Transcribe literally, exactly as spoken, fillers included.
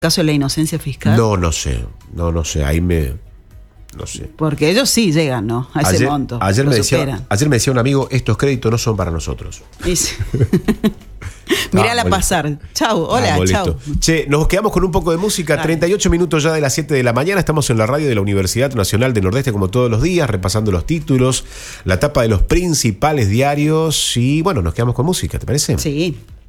caso de la inocencia fiscal? No, no sé. No, no sé. Ahí me... No sé. Porque ellos sí llegan, ¿no? A ese ayer, monto. Ayer me, superan. decía, ayer me decía un amigo, estos créditos no son para nosotros. Mirala ah, pasar. Chau, hola, ah, chau. Che, nos quedamos con un poco de música. Dale. treinta y ocho minutos ya de las siete de la mañana. Estamos en la radio de la Universidad Nacional del Nordeste como todos los días, repasando los títulos, la tapa de los principales diarios y bueno, nos quedamos con música, ¿te parece? Sí.